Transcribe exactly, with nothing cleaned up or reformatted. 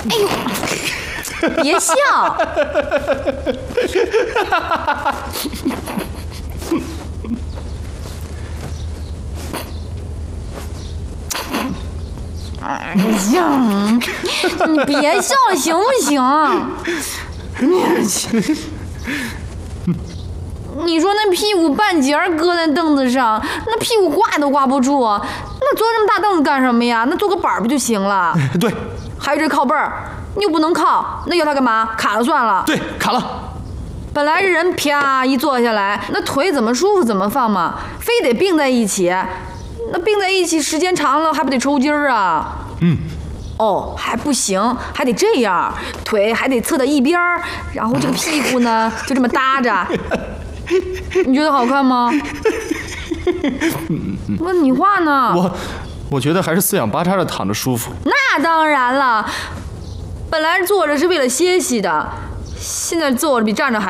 哎呦，别笑。哎呀，你别笑了行不行？你说那屁股半截搁在凳子上，那屁股挂都挂不住，那坐这么大凳子干什么呀？那坐个板不就行了？ 对。 还有这靠背儿，你又不能靠，那要它干嘛？卡了算了。 对，卡了。 本来这人啪一坐下来，那腿怎么舒服怎么放嘛，非得并在一起，那并在一起时间长了还不得抽筋儿啊？ 嗯。 哦，还不行，还得这样，腿还得侧到一边儿，然后这个屁股呢就这么搭着。你觉得好看吗？问你话呢。 我，我觉得还是四仰八叉的躺着舒服。 那当然了，本来坐着是为了歇息的，现在坐着比站着还。